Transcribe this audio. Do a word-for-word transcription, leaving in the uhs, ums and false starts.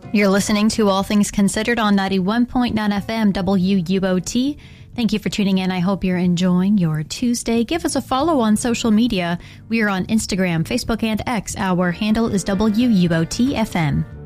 You're listening to All Things Considered on ninety-one point nine F M W U O T. Thank you for tuning in. I hope you're enjoying your Tuesday. Give us a follow on social media. We are on Instagram, Facebook, and X. Our handle is W U O T F M.